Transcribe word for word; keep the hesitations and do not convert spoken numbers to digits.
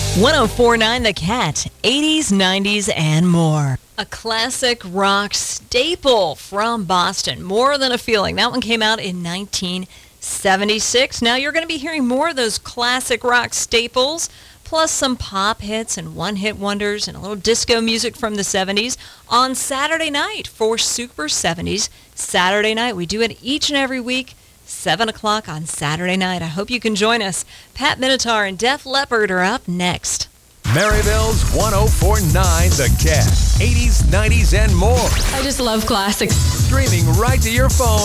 one oh four point nine The Cat, eighties, nineties, and more. A classic rock staple from Boston, More Than a Feeling. That one came out in nineteen seventy-six. Now you're going to be hearing more of those classic rock staples, plus some pop hits and one-hit wonders and a little disco music from the seventies on Saturday night for Super seventies Saturday Night. We do it each and every week, seven o'clock on Saturday night. I hope you can join us. Pat Minotaur and Def Leppard are up next. Maryville's one oh four point nine The Cat, eighties, nineties, and more. I just love classics. Streaming right to your phone.